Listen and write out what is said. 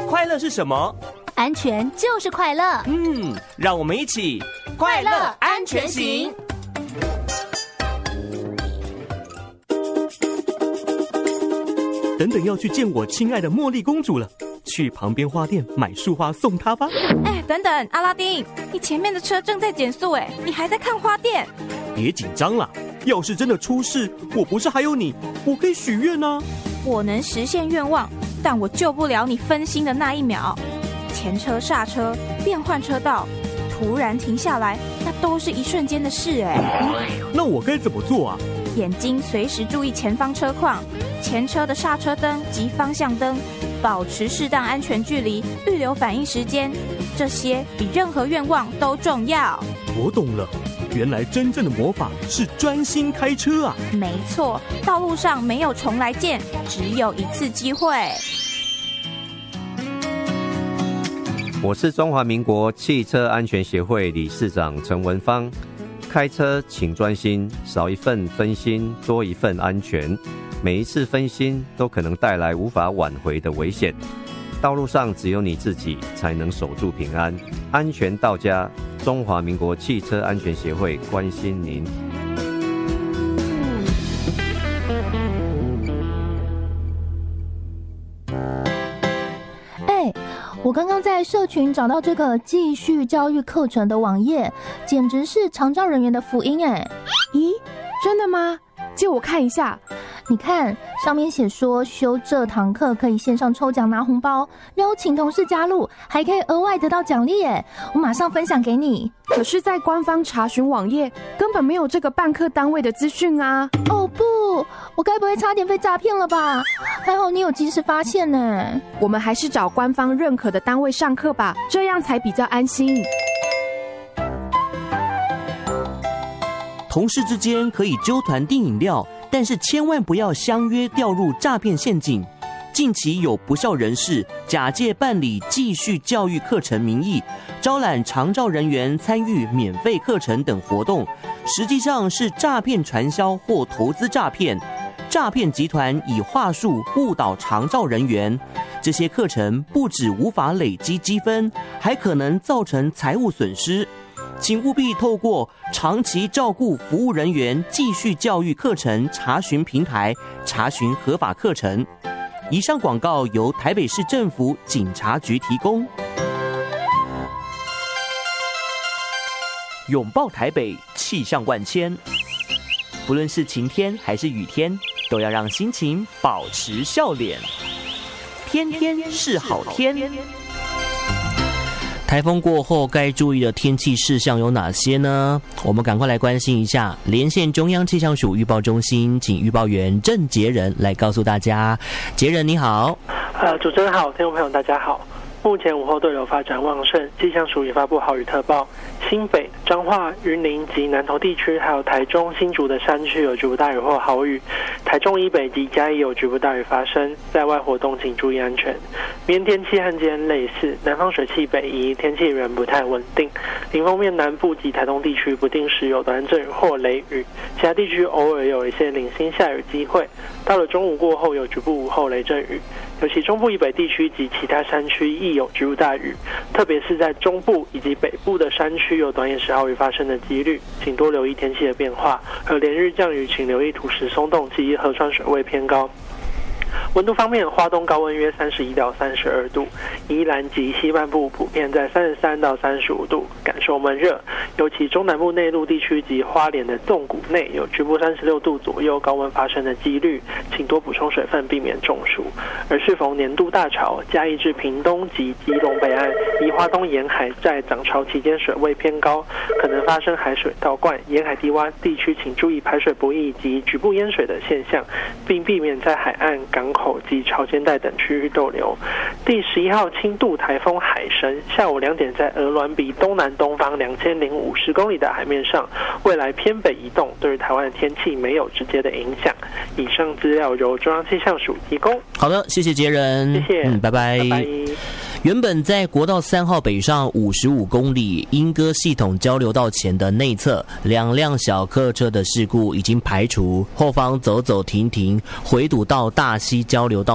快乐是什么？ 安全就是快乐。 让我们一起快乐安全行。 等等要去见我亲爱的茉莉公主了，去旁边花店买束花送她吧。 等等，阿拉丁，你前面的车正在减速，你还在看花店？ 别紧张啦，要是真的出事，我不是还有你，我可以许愿啊。 我能实现愿望，但我救不了你分心的那一秒。前车刹车，变换车道，突然停下来，那都是一瞬间的事那我该怎么做啊？ 眼睛随时注意前方车况，前车的刹车灯及方向灯，保持适当安全距离，预留反应时间，这些比任何愿望都重要。 我懂了，原来真正的魔法是专心开车啊。 没错，道路上没有重来键，只有一次机会。 我是中华民国汽车安全协会理事长陈文芳。开车请专心，少一份分心，多一份安全。每一次分心都可能带来无法挽回的危险。道路上只有你自己才能守住平安，安全到家。中华民国汽车安全协会关心您。 我刚刚在社群找到这个继续教育课程的网页，简直是长照人员的福音哎！ 咦，真的吗？借我看一下。 你看上面写说修这堂课可以线上抽奖拿红包，邀请同事加入，还可以额外得到奖励耶！我马上分享给你。 可是在官方查询网页根本没有这个办课单位的资讯啊！ 哦不，我该不会差点被诈骗了吧？还好你有及时发现呢。 我们还是找官方认可的单位上课吧，这样才比较安心。 同事之间可以揪团订饮料，但是千万不要相约掉入诈骗陷阱。近期有不肖人士假借办理继续教育课程名义，招揽长照人员参与免费课程等活动，实际上是诈骗传销或投资诈骗。诈骗集团以话术误导长照人员，这些课程不只无法累积积分，还可能造成财务损失。请务必透过长期照顾服务人员继续教育课程查询平台查询合法课程。以上广告由台北市政府警察局提供。拥抱台北，气象万千。不论是晴天还是雨天，都要让心情保持笑脸。天天是好天。台风过后该注意的天气事项有哪些呢？我们赶快来关心一下。连线中央气象署预报中心，请预报员郑杰仁来告诉大家。杰仁你好。 主持人好，听众朋友大家好。目前午后对流发展旺盛，气象署已发布豪雨特报，新北、彰化、云林及南投地区，还有台中、新竹的山区有局部大雨或豪雨，台中以北及嘉义有局部大雨发生，在外活动请注意安全。明天天气和今天类似，南方水汽北移，天气仍不太稳定。迎风面南部及台东地区不定时有短暂阵雨或雷雨，其他地区偶尔有一些零星下雨机会。到了中午过后有局部午后雷阵雨，尤其中部以北地区及其他山区亦有局部大雨，特别是在中部以及北部的山区有短延时豪雨发生的几率，请多留意天气的变化。而连日降雨，请留意土石松动及河川水位偏高。温度方面，花东高温约31到32度，宜兰及西半部普遍在33到35度，感受闷热。尤其中南部内陆地区及花莲的纵谷内有局部36度左右高温发生的几率，请多补充水分，避免中暑。而适逢年度大潮，嘉义至屏东及基隆北岸宜花东沿海在涨潮期间水位偏高，可能发生海水倒灌，沿海低洼地区请注意排水不易及局部淹水的现象，并避免在海岸、港口及潮间带等区域逗留。第11号轻度台风海神下午2点在鹅銮鼻东南东方2050公里的海面上，未来偏北移动，对于台湾的天气没有直接的影响。以上资料由中央气象署提供。 好的，谢谢杰仁， 谢谢， 拜拜。 拜拜。 原本在国道3号北上55公里莺歌系统交流道前的内侧，2辆小客车的事故已经排除，后方走走停停，回堵到大溪交流道